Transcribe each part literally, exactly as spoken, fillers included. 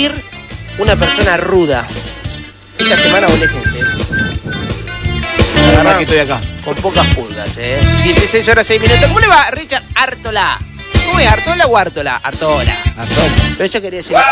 elegir una persona ruda. Esta semana volé gente. La que estoy acá. Con pocas pulgas, ¿eh? dieciséis horas, seis minutos. ¿Cómo le va, Richard Artola? ¿Cómo es? ¿Artola o Artola? Artola. Artola. Pero yo quería decir...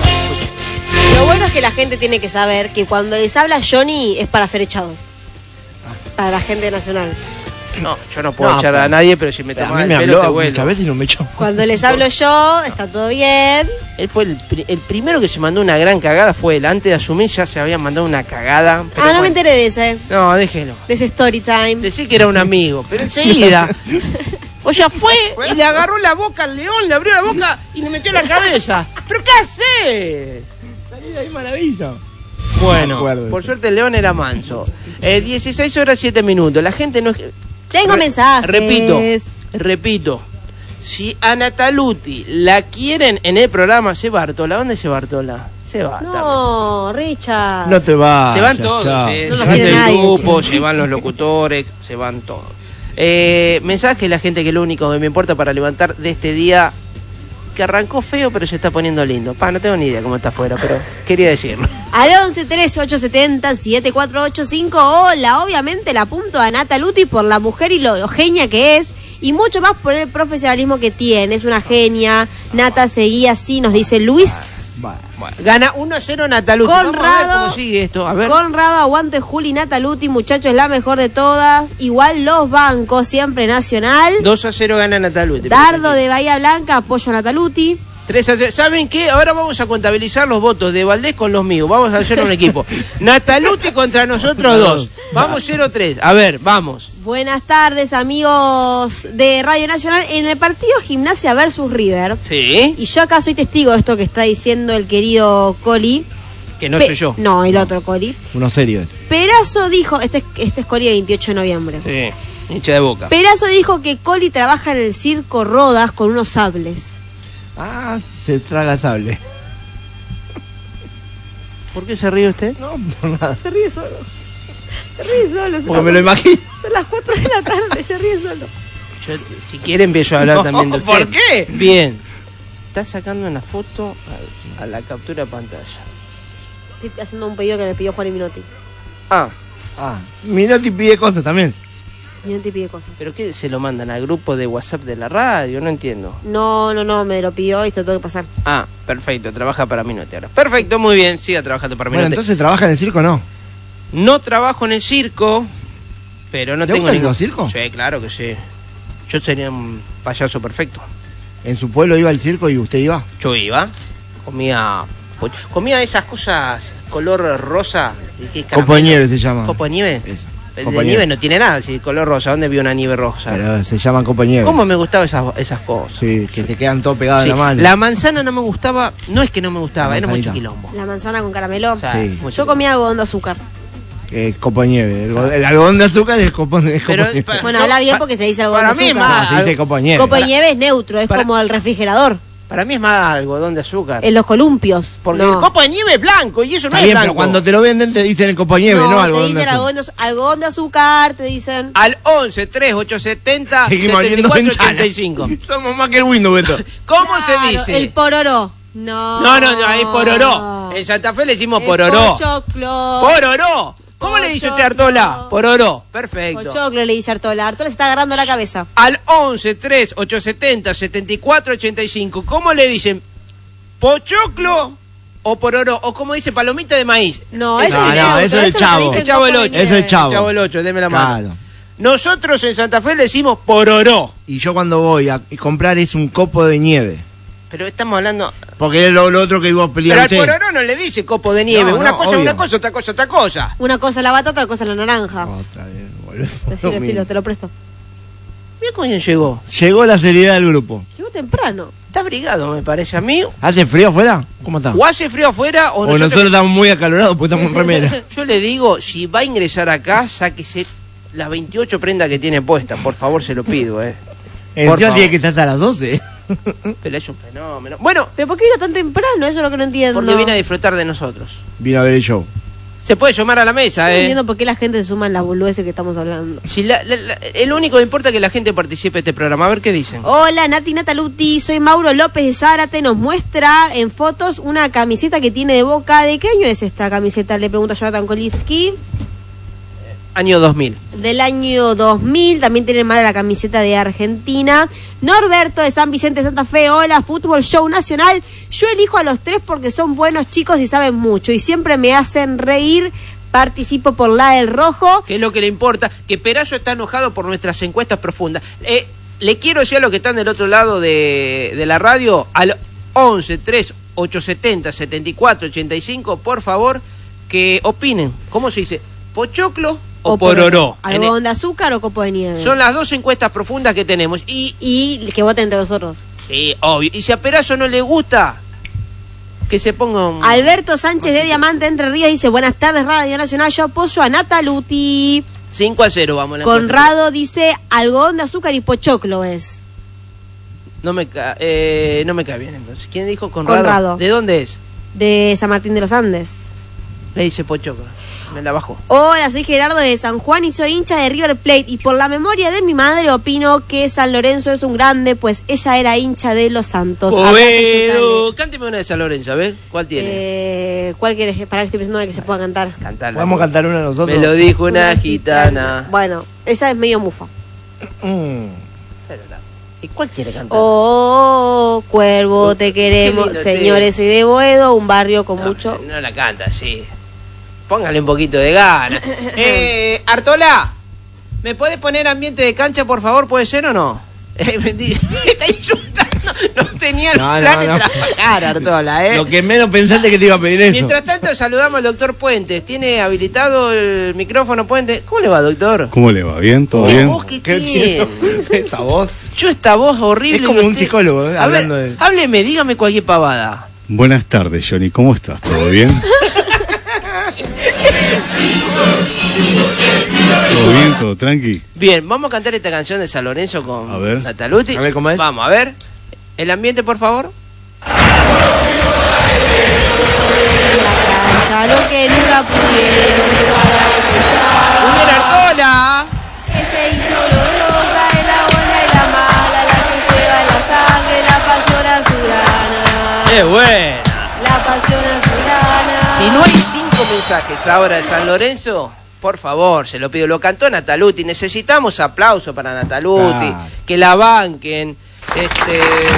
Lo bueno es que la gente tiene que saber que cuando les habla Johnny es para ser echados. Para la gente nacional. No, yo no puedo No, echar pero- a nadie, pero si me A tomas mí el me pelo te habló vuelo. muchas veces y no me echó. Cuando les hablo yo, está todo bien. Él fue el, pri- el primero que se mandó una gran cagada, fue él. Antes de asumir ya se había mandado una cagada. pero Ah, no bueno. me enteré de ese. No, déjelo. De ese story time. Decí que era un amigo, pero enseguida. O sea, fue y le agarró la boca al león, le abrió la boca y le metió la cabeza. ¿Pero qué haces? Salí de ahí, maravilla. Bueno, Me acuerdo de por eso. suerte el león era manso. Eh, dieciséis horas, siete minutos. La gente no... Tengo Re- mensajes. Repito, repito. Si a Nataluti la quieren en el programa, se Bartola. ¿Dónde se Bartola? Se va. No, Richard. No te vas. Se van todos, eh, No se nos van quiere del nadie, grupo, che. se van los locutores, se van todos. Eh, mensaje a la gente que lo único que me importa para levantar de este día que arrancó feo pero se está poniendo lindo. Pa, no tengo ni idea cómo está afuera, pero quería decirlo. Al once trece ocho setenta siete cuatro ocho cinco. Hola, obviamente la apunto a Nataluti por la mujer y lo, lo genia que es. Y mucho más por el profesionalismo que tiene. Es una genia. Nata seguía así, nos dice Luis. Bueno. Bueno, gana uno a cero Nataluti. Vamos a ver Conrado, cómo sigue esto. A ver. Conrado, aguante Juli, Nataluti, muchachos, la mejor de todas. Igual los bancos, siempre Nacional. dos a cero gana Nataluti. Dardo de Bahía Blanca, apoyo a Nataluti. tres a cero. ¿Saben qué? Ahora vamos a contabilizar los votos de Valdés con los míos. Vamos a hacer un equipo. Nataluti contra nosotros dos. Vamos cero tres. A ver, vamos. Buenas tardes, amigos de Radio Nacional. En el partido Gimnasia versus River. Sí. Y yo acá soy testigo de esto que está diciendo el querido Coli. Que no Pe- soy yo. No, el otro Coli. Uno serio es. Perazo dijo, este es, este es Coli de veintiocho de noviembre. Sí. Hincha de boca. Perazo dijo que Coli trabaja en el circo Rodas con unos sables. Ah, se traga sable. ¿Por qué se ríe usted? No, por nada. Se ríe solo. Se ríe solo. son Porque las me lo imagino. cuatro- Son las cuatro de la tarde, se ríe solo. Yo, t- si quiere, empiezo a hablar No, también de usted. ¿por qué? Bien. Está sacando una foto a, a la captura de pantalla. Estoy haciendo un pedido que me pidió Juan y Minotti. Ah, Ah, Minotti pide cosas también. Minotti pide cosas. ¿pero qué? ¿Se lo mandan al grupo de WhatsApp de la radio? No entiendo. No, no, no, me lo pidió y se lo tengo que pasar. Ah, perfecto. Trabaja para Minotti ahora. Perfecto, muy bien. Siga trabajando para Bueno, Minotti. entonces trabaja en el circo, ¿no? No trabajo en el circo, pero no ¿Te tengo gusta el ningún... circo? Sí, claro que sí. Yo sería un payaso perfecto. En su pueblo iba al circo y usted iba. Yo iba, comía... Comía esas cosas color rosa. ¿y qué Copo de caramelo? nieve se llama. ¿Copo de nieve? Eso. El Copo de de nieve nieve. no tiene nada, si color rosa. ¿Dónde vio una nieve rosa? Pero se llama copo de nieve. ¿Cómo me gustaban esas, esas cosas? Sí, que te quedan todo pegado Sí, en la mano. la manzana no me gustaba, no es que no me gustaba, La era mucho manzanita. quilombo. La manzana con caramelo. O sea, Sí. mucho Yo comía algodón de azúcar. Eh, copo de nieve. El, go- el algodón de azúcar es copo, es copo Pero, de nieve. pa- Bueno, yo- habla bien pa- porque se dice algodón para de mí es azúcar. más- Ah, se dice copo de nieve. Copo de nieve es neutro, es para- como el refrigerador. Para mí es más algodón de azúcar. En los columpios. Porque no. el copo de nieve es blanco y eso no Está es bien, blanco. pero cuando te lo venden te dicen el copo de nieve, no, no, algodón te de dicen azúcar. algodón de, azu- algodón de azúcar, te dicen. Al once, tres, ocho setenta, Seguimos setenta y abriendo cuatro, ventanas. ochenta y cinco. Somos más que el Windows, Beto. ¿Cómo Claro, se dice? El pororó. No. No, no, no, ahí pororó. En Santa Fe le decimos El pororó. Pochoclo. Pororó. ¿Cómo le dice usted a Artola? Pororó. Perfecto. Pochoclo le dice Artola. Artola se está agarrando la cabeza. Al once, tres, ocho setenta, setenta y cuatro, ochenta y cinco. ¿Cómo le dicen? ¿Pochoclo o pororó? O como dice, palomita de maíz. No, Eso eso no, es no, neutro, eso es el lo chavo. dicen El chavo el copo de ocho. Eso es nieve. chavo. Chavo el ocho, deme la mano. Claro. Nosotros en Santa Fe le decimos pororó. Y yo cuando voy a comprar es un copo de nieve. Pero estamos hablando... Porque es lo, lo otro que iba a Pero pelear al usted. pororó no le dice copo de nieve. No, una no, cosa es obvio. una cosa, otra cosa otra cosa. Una cosa es la batata, otra cosa es la naranja. Otra vez, volvemos a lo Decilo, mismo. decilo, te lo presto. Mira cómo bien llegó. Llegó la seriedad del grupo. Llegó temprano. Está abrigado, me parece a mí. ¿Hace frío afuera? ¿Cómo está? O hace frío afuera o O nosotros... nosotros estamos muy acalorados porque estamos en remera. Yo le digo, si va a ingresar acá, sáquese las veintiocho prendas que tiene puestas. Por favor, se lo pido, eh. Por Encima favor. tiene que estar hasta las doce. Pero es un fenómeno. Bueno, ¿Pero por qué vino tan temprano? Eso es lo que no entiendo. porque viene a disfrutar de nosotros. Vino a ver el show. Se puede llamar a la mesa, Yo no ¿eh? entiendo por qué la gente se suma en las boludeces que estamos hablando. Si la, la, la, el único que importa es que la gente participe de este programa. A ver qué dicen. Hola, Nati Nataluti, soy Mauro López de Zárate. Nos muestra en fotos una camiseta que tiene de Boca. ¿De qué año es esta camiseta? Le pregunto a Jonathan Kolivsky. Año dos mil. Del año dos mil. También tiene más la camiseta de Argentina. Norberto de San Vicente de Santa Fe. Hola, Fútbol Show Nacional. Yo elijo a los tres porque son buenos chicos y saben mucho. Y siempre me hacen reír. Participo por la del rojo. Que es lo que le importa. Que Perazo está enojado por nuestras encuestas profundas. Eh, le quiero decir a los que están del otro lado de, de la radio, al once tres ocho setenta setenta y cuatro ochenta y cinco, por favor, que opinen. ¿Cómo se dice? ¿Pochoclo o, o pororó? ¿Algodón de azúcar o copo de nieve? Son las dos encuestas profundas que tenemos. Y, y que voten entre nosotros. Sí, obvio. Y si a Perazo no le gusta, que se ponga un... Alberto Sánchez de Diamante Entre Ríos dice: buenas tardes, Radio Nacional, yo apoyo a Nataluti. cinco a cero vamos. La Conrado encuesta. Dice algodón de azúcar y pochoclo es. No me, ca eh, no me cae bien entonces. ¿Quién dijo Conrado? Conrado. ¿De dónde es? De San Martín de los Andes. Le dice pochoclo. Me la bajó. Hola, soy Gerardo de San Juan y soy hincha de River Plate. Y por la memoria de mi madre opino que San Lorenzo es un grande, pues ella era hincha de los Santos. Bueno, cánteme una de San Lorenzo, a ver, ¿cuál tiene? Eh, ¿Cuál quieres? Para que estoy pensando en que se pueda cantar. Cantarla. ¿Podemos cantar una nosotros? Me lo dijo una, una gitana. gitana. Bueno, esa es medio mufa. Mm. ¿Y cuál quiere cantar? Oh, cuervo, te queremos. Señores, soy de Boedo, un barrio con no, mucho... No la canta, sí. Póngale un poquito de gana. eh, Artola, ¿me puedes poner ambiente de cancha, por favor? ¿Puede ser o no? Eh, me está insultando. No tenía el no, plan no, de no. trabajar, Artola, ¿eh? Lo que menos pensaste que te iba a pedir eso. Mientras tanto, saludamos al doctor Puentes. ¿Tiene habilitado el micrófono, Puentes? ¿Cómo le va, doctor? ¿Cómo le va? ¿Bien? ¿Todo ¿Qué bien? voz que ¿Qué tiene? esa voz? Yo esta voz horrible. Es como y un usted... psicólogo, eh, A hablando ver, de... hábleme, dígame cualquier pavada. Buenas tardes, Johnny. ¿Cómo estás? ¿Todo bien? ¿Todo bien? ¿Todo tranqui? Bien, vamos a cantar esta canción de San Lorenzo con A ver. Nataluti. A ver cómo es. Vamos, a ver. El ambiente, por favor. Cancha, lo que nunca pudieron. Muy bien, Artola. Que se hizo dolorosa en la buena y la mala, la que lleva en la sangre, la pasión azulana. ¡Qué buena! La pasión azulana. Si no hay cinco mensajes ahora de San Lorenzo, por favor, se lo pido. Lo cantó Nataluti. Necesitamos aplauso para Nataluti. Claro. Que la banquen. Este...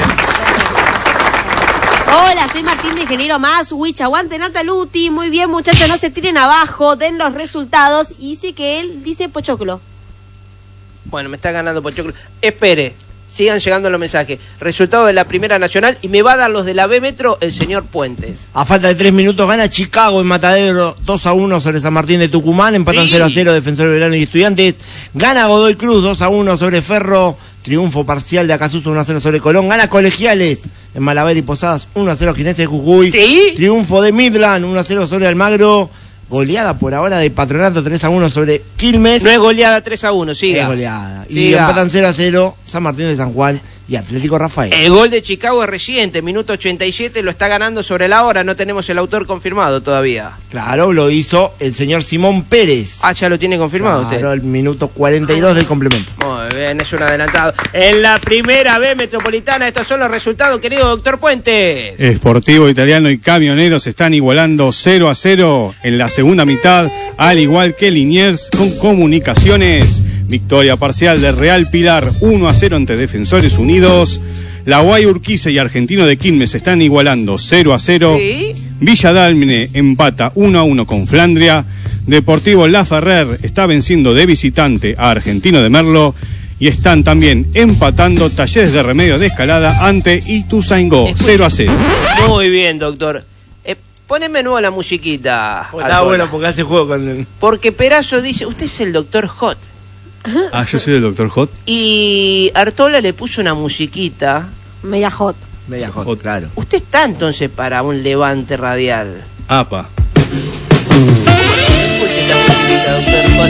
Hola, soy Martín de Ingeniero Más, Wich, aguante Nataluti. Muy bien, muchachos, no se tiren abajo, den los resultados. Y dice que él dice pochoclo. Bueno, me está ganando Pochoclo. Espere, sigan llegando los mensajes. Resultado de la Primera Nacional y me va a dar los de la B Metro el señor Puentes. A falta de tres minutos gana Chicago en Matadero dos a uno sobre San Martín de Tucumán. Empatan Sí. cero a cero Defensor Belgrano y Estudiantes. Gana Godoy Cruz dos a uno sobre Ferro. Triunfo parcial de Acasuso uno a cero sobre Colón. Gana Colegiales en Malaver y Posadas uno a cero Ginés de Jujuy. ¿Sí? Triunfo de Midland uno a cero sobre Almagro. Goleada por ahora de Patronato tres a uno sobre Quilmes. No es goleada tres a uno, siga. Es goleada. Y Siga. empatan cero a cero San Martín de San Juan y Atlético Rafael. El gol de Chicago es reciente, minuto ochenta y siete, lo está ganando sobre la hora, no tenemos el autor confirmado todavía. Claro, lo hizo el señor Simón Pérez. Ah, ya lo tiene confirmado Claro, usted. el minuto cuarenta y dos del complemento. Muy bien, es un adelantado. En la Primera B Metropolitana, estos son los resultados, querido doctor Puentes. Sportivo Italiano y Camioneros están igualando cero a cero en la segunda mitad, al igual que Liniers con Comunicaciones. Victoria parcial de Real Pilar uno a cero ante Defensores Unidos. La Guay Urquiza y Argentino de Quilmes están igualando cero a cero. Sí. Villa Dálmine empata uno a uno con Flandria. Deportivo La Ferrer está venciendo de visitante a Argentino de Merlo. Y están también empatando Talleres de Remedio de Escalada ante Ituzaingó, cero a cero. Muy bien, doctor. Eh, poneme nuevo la musiquita. Pues está Artola. bueno porque hace juego con el... Porque Perazo dice, usted es el doctor Hot. Ah, yo soy el doctor Hot. Y Artola le puso una musiquita. Media hot. Media hot, Hot. claro. Usted está entonces para un levante radial. Apa. Escuche esta musiquita, doctor Hot.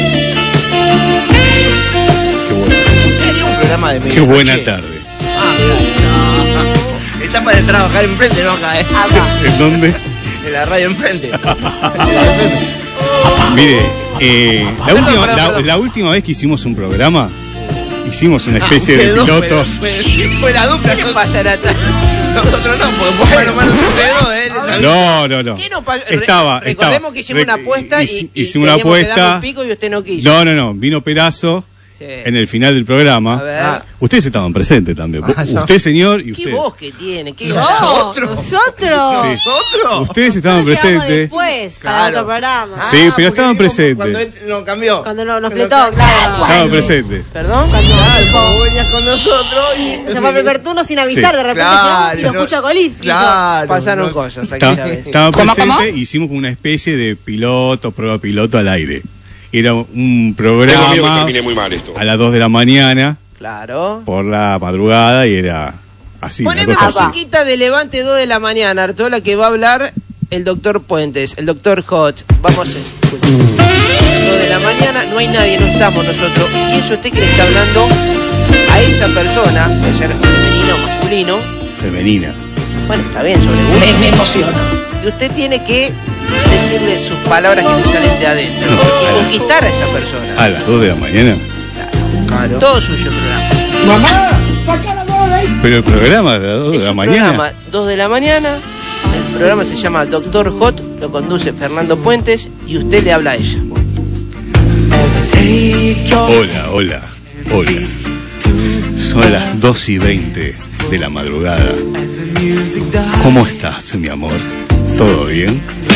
Qué buena, ¿Usted haría un programa de qué medianoche? buena tarde. Ah, claro. No. Está para trabajar enfrente, no acá, ¿eh? ¿En dónde? En la radio enfrente. En la F M. Mire, eh, la, Perdón, última, perdón, la, perdón. la última vez que hicimos un programa, hicimos una especie de quedó, piloto. Fue la dupla. ¿Qué pasa, Nata? Nosotros no, porque fue mano a mano entre dos, ¿eh? No, no, no. ¿Qué no pa- re- Estaba, Recordemos estaba. que hicimos una Re- apuesta y, hici- y hicimos una teníamos que darle apuesta. un pico y usted no quiso. No, no, no. Vino Perazo Sí. en el final del programa. A ver. Ah. Ustedes estaban presentes también. Ah, no. Usted, señor, y ¿Qué usted. voz que tiene? ¿Qué No, ¿Nosotros? nosotros. Sí. ¿Nosotros? Ustedes estaban Nosotros llegamos presentes. después, para Claro. otro programa. Ah, Sí, pero porque estaban vimos presentes. Cuando él no cambió. Cuando no- nos Cuando fletó, cambió. claro. Estaban presentes. ¿Perdón? Claro, vos venías con nosotros y... Se fue el primer turno sin avisar, Sí. de repente Claro, llegamos y lo no- escucho a Kolipsky. Claro. Pasaron no- cosas aquí Estaba- esa vez. Estaban ¿Cómo, presentes cómo? y hicimos como una especie de piloto, prueba piloto al aire. Era un Tengo miedo que programa termine muy mal esto. a las dos de la mañana Claro. por la madrugada y era así, una Poneme cosa así. musiquita de Levante dos de la mañana, Artola, que va a hablar el doctor Puentes, el doctor Hot. Vamos a escuchar. dos de la mañana, no hay nadie, no estamos nosotros. Y eso usted que le está hablando a esa persona, puede ser femenino o masculino. Femenina. Bueno, está bien, sobre gusto. Me, emociona. Y usted tiene que decirle sus palabras que le salen de adentro y conquistar a esa persona. A las dos de la mañana. Claro. Todo suyo el programa. Pero el programa a las dos de Es la un mañana. programa, dos de la mañana. El programa se llama Doctor Hot, lo conduce Fernando Puentes y usted le habla a ella. Hola, hola, hola. Son las dos y veinte de la madrugada. ¿Cómo estás, mi amor? ¿Todo bien?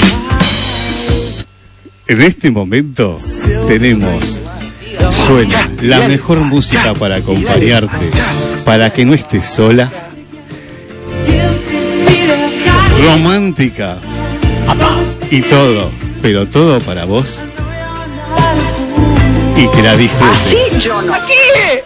En este momento tenemos, suena la mejor música para acompañarte, para que no estés sola, romántica y todo, pero todo para vos y que la disfrutes. ¿A qué?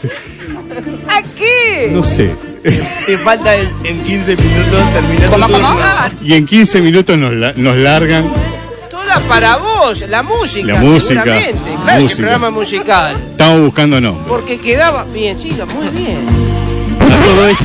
¿A qué? No sé. Te falta el, en quince minutos terminar tu turno. Ah, Y en quince minutos nos, la- nos largan. toda para vos, la música. La música, seguramente. Claro, que música. programa musical. Estamos buscando nombres. Porque quedaba bien, siga, muy bien. A todo esto,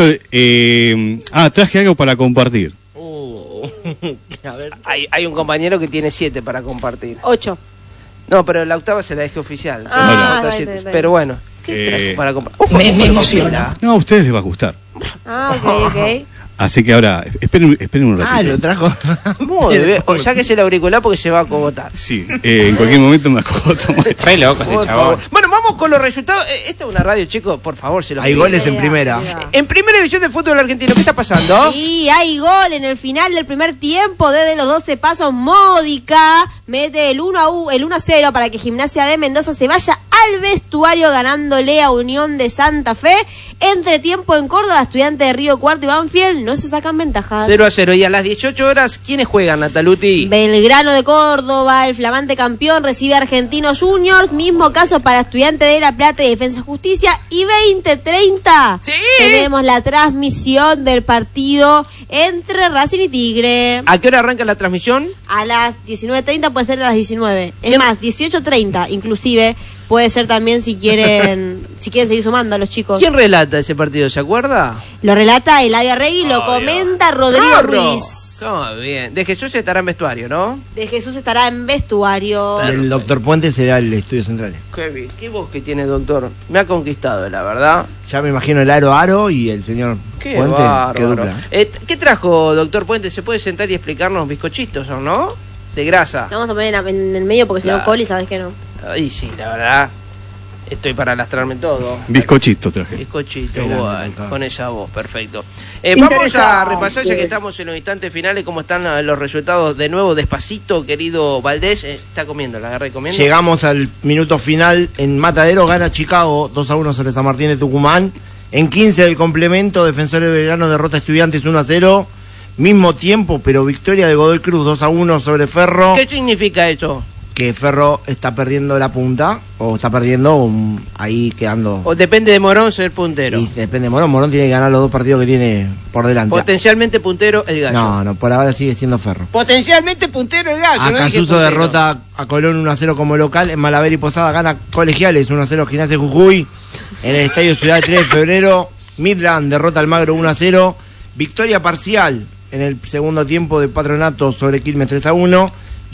eh, ah, traje algo para compartir. Uh, a ver, hay, hay un compañero que tiene siete para compartir. Ocho. No, pero la octava se la dejé oficial. Ah, Otra está siete. bien, está bien. Pero bueno, ¿qué Eh, traje para compartir? Me, me emociona. No, a ustedes les va a gustar. Ah, ok, ok. Así que ahora, esperen, esperen un Ah, ratito. lo trajo. Muy bien. O sáquese el auricular porque se va a acogotar. Sí, eh, en cualquier momento me acogoto más. Re loco ese Por chabón. favor. Bueno, vamos con los resultados. Eh, Esta es una radio, chicos, por favor, se los Hay pido. goles en primera. En primera división del fútbol argentino, ¿qué está pasando? Y hay gol en el final del primer tiempo desde los doce pasos. Módica mete el uno a uno, el uno a cero para que Gimnasia de Mendoza se vaya al vestuario ganándole a Unión de Santa Fe. Entre tiempo en Córdoba, Estudiantes de Río Cuarto y Banfield no se sacan ventajas. cero a cero. Y a las dieciocho horas, ¿quiénes juegan, Nataluti? Belgrano de Córdoba, el flamante campeón, recibe a Argentinos Juniors. Mismo caso para Estudiantes de La Plata y Defensa y Justicia. Y veinte treinta Sí. tenemos la transmisión del partido entre Racing y Tigre. ¿A qué hora arranca la transmisión? A las diecinueve treinta puede ser a las diecinueve. Es ¿Quién? más, dieciocho treinta inclusive. Puede ser también si quieren si quieren seguir sumando a los chicos. ¿Quién relata ese partido? ¿Se acuerda? Lo relata Eladia Rey y lo comenta Rodrigo Carro. Ruiz. Oh, bien. De Jesús estará en vestuario, ¿no? De Jesús estará en vestuario. El doctor Puente será el estudio central. Qué bien. ¿Qué voz que tiene, doctor? Me ha conquistado, la verdad. Ya me imagino el aro aro y el señor Qué Puente. Qué bárbaro. dupla. Eh, ¿Qué trajo, doctor Puente? ¿Se puede sentar y explicarnos bizcochitos o no? De grasa. Lo vamos a poner en, en el medio porque si no, Claro. Coli, sabes que no. Ahí sí, la verdad. Estoy para lastrarme todo. Bizcochito traje. Bizcochito, Qué grande, bueno, doctor. con esa voz, perfecto. Eh, vamos a repasar, ya que estamos en los instantes finales, cómo están eh, los resultados de nuevo, despacito, querido Valdés. Eh, está comiendo, la agarré comiendo. Llegamos al minuto final en Matadero, gana Chicago dos a uno sobre San Martín de Tucumán. En quince del complemento, Defensores de Belgrano derrota a Estudiantes uno a cero. Mismo tiempo, pero victoria de Godoy Cruz dos a uno sobre Ferro. ¿Qué significa eso? Que Ferro está perdiendo la punta, o está perdiendo um, ahí quedando. O depende de Morón ser puntero. Y depende de Morón, Morón tiene que ganar los dos partidos que tiene por delante. Potencialmente puntero el gallo. No, no, por ahora sigue siendo Ferro. Potencialmente puntero el gallo. no dije Acasuso puntero. derrota a Colón uno a cero como local. En Malaver y Posada gana Colegiales uno a cero Gimnasia de Jujuy. En el Estadio Ciudad tres de febrero, Midland derrota al Magro uno a cero. Victoria parcial en el segundo tiempo de Patronato sobre Quilmes tres a uno.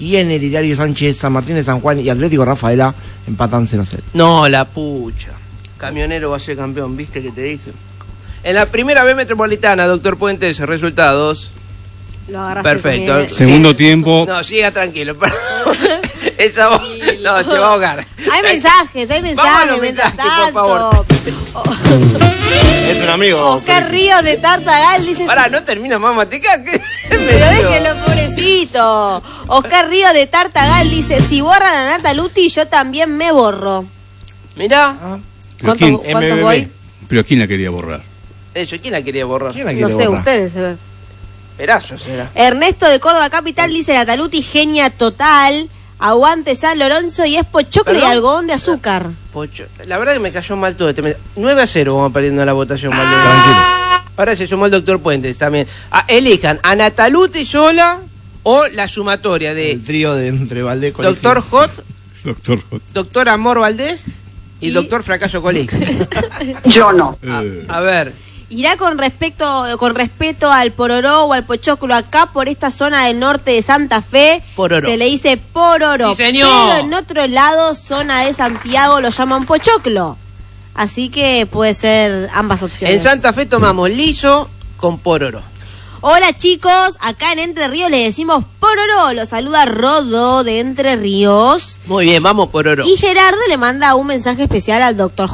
Y en el Hilario Sánchez, San Martín de San Juan y Atlético Rafaela empatan cero a cero. No, la pucha. Camionero va a ser campeón, ¿viste que te dije? En la primera B Metropolitana, doctor Puentes, resultados. Lo agarraste. Perfecto. Bien. Segundo sí. tiempo. No, siga tranquilo. Esa voz, no, se va a ahogar. Hay mensajes, hay mensajes. Vamos a los mientras mensajes, por tanto. favor. Es un amigo. Oscar Ríos de Tartagal dice... Pará, no termina más matica. ¿Qué? Pero déjenlo, pobrecito. Oscar Ríos de Tartagal dice, si borran a Nata Luti, yo también me borro. Mirá. Ah, ¿Pero ¿Cuántos, quién? cuántos M B B. voy? ¿Pero quién la quería borrar? Eso, ¿quién la quería borrar? ¿Quién la No quiere sé, borrar? ustedes. eh. Perazo será. Ernesto de Córdoba Capital dice, Nata Luti, genia total. Aguante San Lorenzo y es pochoclo y ¿Perdón? algodón de azúcar. Pocho. La verdad que me cayó mal todo este mes. nueve a cero vamos perdiendo la votación, Valdés. Tranquilo. Ahora se sumó el doctor Puentes también. Ah, elijan a Nataluti sola o la sumatoria de El trío de entre Valdés Colegio. doctor Hot, Doctor J. doctor Amor Valdés y, ¿Y? doctor Fracaso Colegio. Yo no. Eh, A ver, Irá con respecto, con respeto al pororó o al pochoclo acá por esta zona del norte de Santa Fe. Pororó. Se le dice pororó. Sí, señor. Pero en otro lado, zona de Santiago, lo llaman pochoclo. Así que puede ser ambas opciones. en Santa Fe tomamos liso con pororo. Hola chicos, acá en Entre Ríos le decimos pororó. Lo saluda Rodo de Entre Ríos. Muy bien, vamos pororo. Y Gerardo le manda un mensaje especial al doctor